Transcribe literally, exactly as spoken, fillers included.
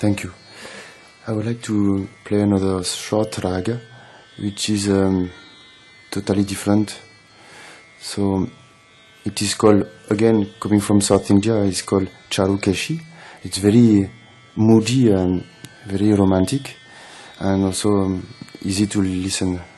Thank you. I would like to play another short raga, which is um, totally different. So it is called, again, coming from South India, it's called Charukeshi. It's very moody and very romantic, and also um, easy to listen.